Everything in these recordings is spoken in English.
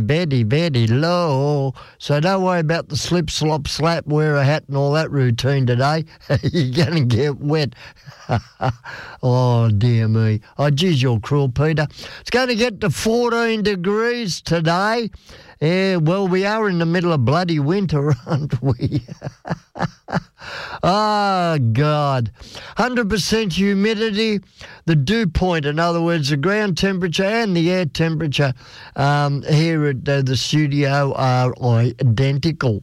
very, very low. So don't worry about the slip, slop, slap, wear a hat and all that routine today. You're going to get wet. Oh, dear me. Oh, geez, you're cruel, Peter. It's going to get to 14 degrees today. Yeah, well, we are in the middle of bloody winter, aren't we? Oh, God. 100% humidity. The dew point, in other words, the ground temperature and the air temperature here at the studio are identical.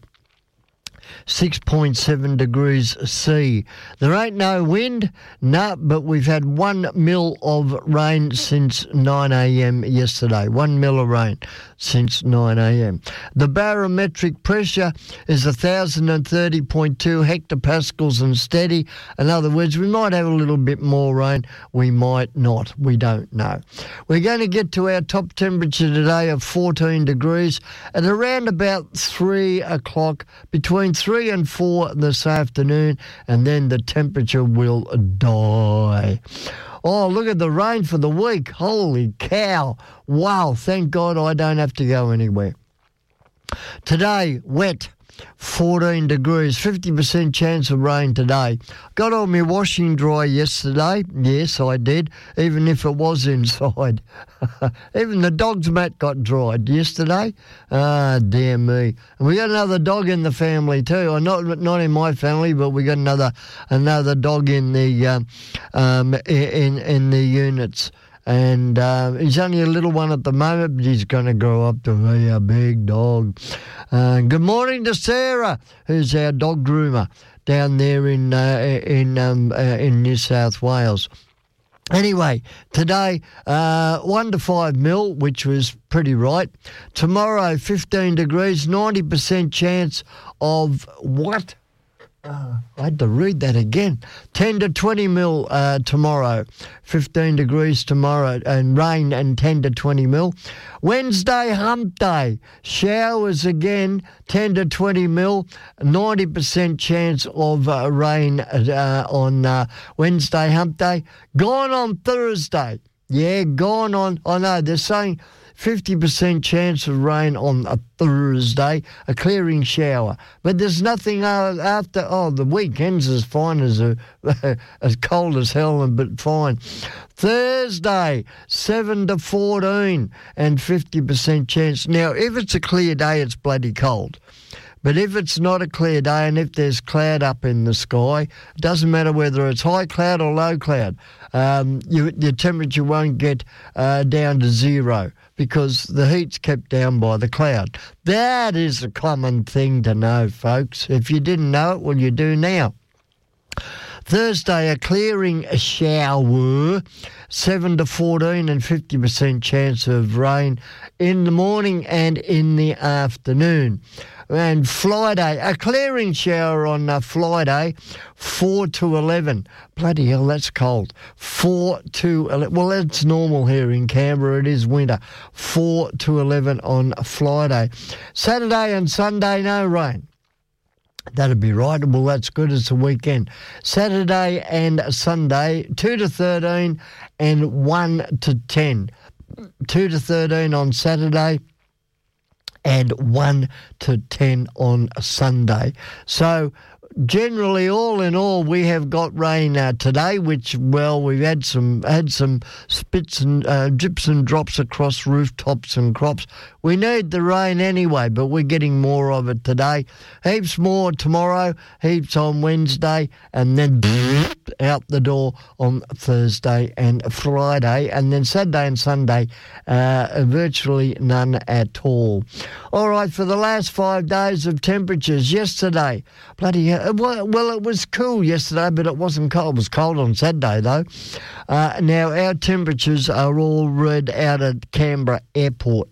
6.7 degrees C. There ain't no wind, but we've had 1 mil of rain since 9 a.m. yesterday. 1 mil of rain since 9 a.m. The barometric pressure is 1,030.2 hectopascals and steady. In other words, we might have a little bit more rain. We might not. We don't know. We're going to get to our top temperature today of 14 degrees at around about 3 o'clock, between 3 and 4 this afternoon, and then the temperature will die. Oh, look at the rain for the week. Holy cow. Wow, thank God I don't have to go anywhere. Today, wet. 14 degrees, 50% chance of rain today. Got all my washing dry yesterday. Yes, I did, even if it was inside. Even the dog's mat got dried yesterday. Ah, dear me. And we got another dog in the family too. Or not in my family, but we got another dog in the in the units. And he's only a little one at the moment, but he's going to grow up to be a big dog. Good morning to Sarah, who's our dog groomer down there in New South Wales. Anyway, today, 1 to 5 mil, which was pretty right. Tomorrow, 15 degrees, 90% chance of what? I had to read that again. 10 to 20 mil tomorrow, 15 degrees tomorrow, and rain and 10 to 20 mil. Wednesday, hump day, showers again, 10 to 20 mil, 90% chance of rain on Wednesday, hump day. Gone on Thursday. Yeah, gone on. I know, they're saying 50% chance of rain on a Thursday, a clearing shower. But there's nothing after. Oh, the weekend's as fine as as cold as hell, but fine. Thursday, 7 to 14 and 50% chance. Now, if it's a clear day, it's bloody cold. But if it's not a clear day and if there's cloud up in the sky, it doesn't matter whether it's high cloud or low cloud, your temperature won't get down to zero because the heat's kept down by the cloud. That is a common thing to know, folks. If you didn't know it, well, you do now. Thursday, a clearing shower, 7 to 14 and 50% chance of rain in the morning and in the afternoon. And Friday, a clearing shower on Friday, 4 to 11. Bloody hell, that's cold. 4 to 11. Well, that's normal here in Canberra. It is winter. 4 to 11 on Friday. Saturday and Sunday, no rain. That'd be right. Well, that's good. It's a weekend. Saturday and Sunday, 2 to 13 and 1 to 10. 2 to 13 on Saturday and 1 to 10 on Sunday. So generally, all in all, we have got rain today, which, well, we've had some spits and drips and drops across rooftops and crops. We need the rain anyway, but we're getting more of it today. Heaps more tomorrow, heaps on Wednesday, and then out the door on Thursday and Friday, and then Saturday and Sunday, virtually none at all. All right, for the last 5 days of temperatures, yesterday, bloody hell, well, it was cool yesterday, but it wasn't cold. It was cold on Saturday, though. Now, our temperatures are all read out at Canberra Airport.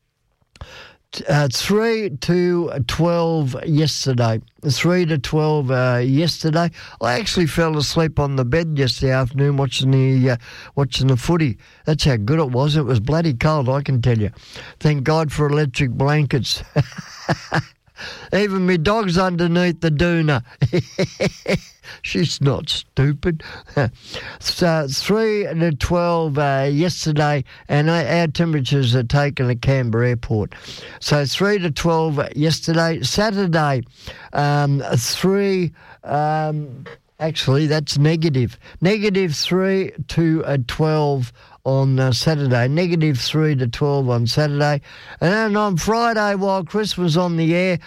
3 to 12 yesterday. 3 to 12 yesterday. I actually fell asleep on the bed yesterday afternoon watching the footy. That's how good it was. It was bloody cold, I can tell you. Thank God for electric blankets. Even my dog's underneath the doona. She's not stupid. So 3 to 12 yesterday, and our temperatures are taken at Canberra Airport. So 3 to 12 yesterday. Saturday, 3... actually, that's negative. -3 to 12 on Saturday. -3 to 12 on Saturday. And then on Friday, while Chris was on the air,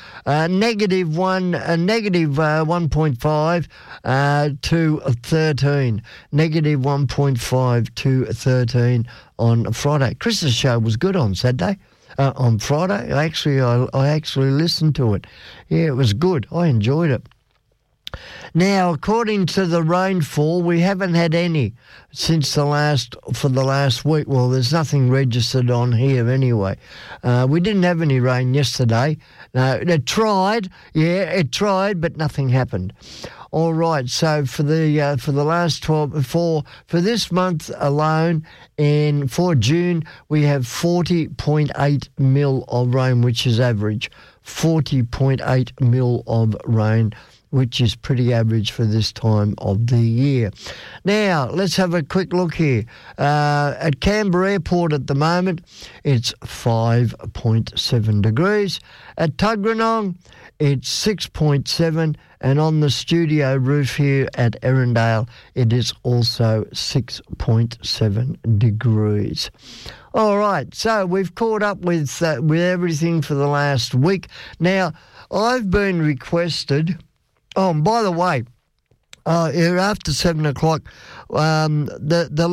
-1.5 to 13. -1.5 to 13 on Friday. Chris's show was good on Saturday. On Friday, I actually listened to it. Yeah, it was good. I enjoyed it. Now, according to the rainfall, we haven't had any for the last week. Well, there's nothing registered on here anyway. We didn't have any rain yesterday. No, it tried, but nothing happened. All right, so for the last 12, for this month alone, and for June, we have 40.8 mil of rain, which is average. 40.8 mil of rain, which is pretty average for this time of the year. Now, let's have a quick look here. At Canberra Airport at the moment, it's 5.7 degrees. At Tuggeranong, it's 6.7, and on the studio roof here at Erindale, it is also 6.7 degrees. All right, so we've caught up with everything for the last week. Now, I've been requested... Oh, and by the way, after 7 o'clock, the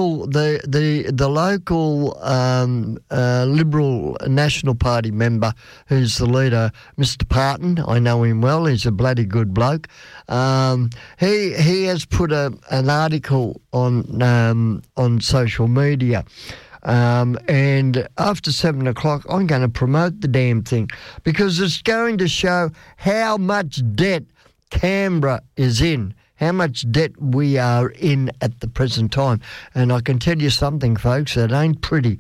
local Liberal National Party member, who's the leader, Mr. Parton, I know him well. He's a bloody good bloke. He has put an article on social media. And after 7 o'clock, I'm going to promote the damn thing because it's going to show how much debt Canberra is in, how much debt we are in at the present time. And I can tell you something, folks, it ain't pretty.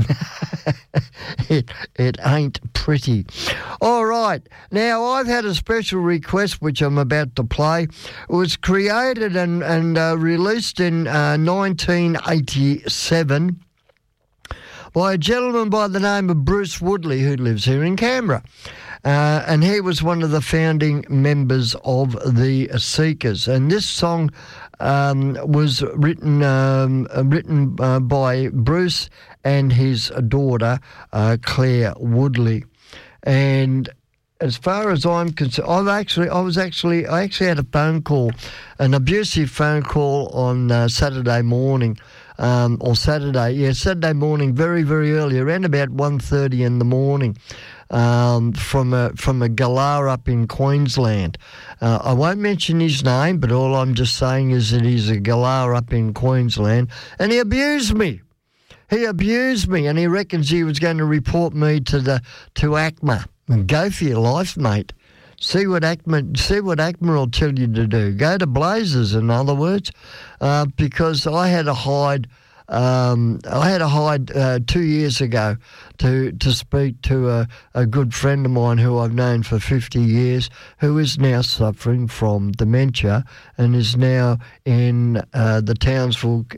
It ain't pretty. All right. Now, I've had a special request, which I'm about to play. It was created and released in 1987 by a gentleman by the name of Bruce Woodley, who lives here in Canberra. And he was one of the founding members of the Seekers. And this song was written by Bruce and his daughter, Claire Woodley. And as far as I'm concerned, I actually had a phone call, an abusive phone call on Saturday morning. Saturday morning, very, very early, around about 1:30 in the morning, from a galah up in Queensland. I won't mention his name, but all I'm just saying is that he's a galah up in Queensland, and he abused me. And he reckons he was going to report me to ACMA. And go for your life, mate. See what ACMA will tell you to do. Go to Blazers, in other words, because I had to hide 2 years ago to speak to a good friend of mine who I've known for 50 years, who is now suffering from dementia and is now in the Townsville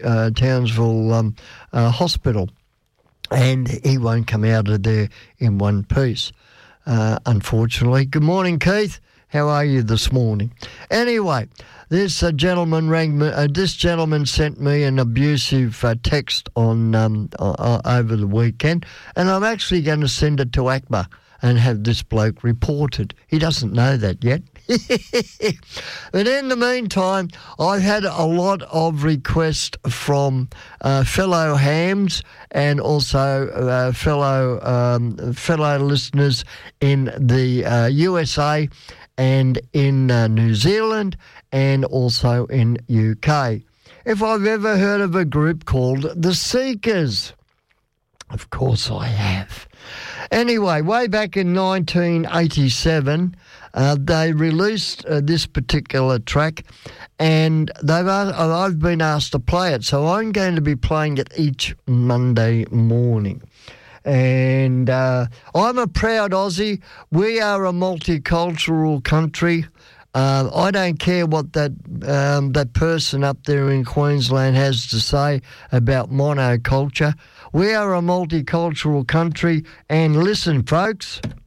hospital, and he won't come out of there in one piece. Unfortunately. Good morning, Keith. How are you this morning? Anyway, this gentleman rang me. This gentleman sent me an abusive text on over the weekend, and I'm actually going to send it to ACMA and have this bloke reported. He doesn't know that yet. But in the meantime, I've had a lot of requests from fellow hams and also fellow listeners in the USA and in New Zealand and also in UK. If I've ever heard of a group called the Seekers. Of course I have. Anyway, way back in 1987, they released this particular track, and I've been asked to play it, so I'm going to be playing it each Monday morning. And I'm a proud Aussie. We are a multicultural country. I don't care what that person up there in Queensland has to say about monoculture. We are a multicultural country. And listen, folks,